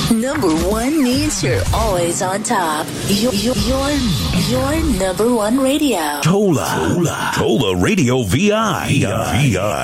Number one means you're always on top. Your number one radio. Tola Radio VI.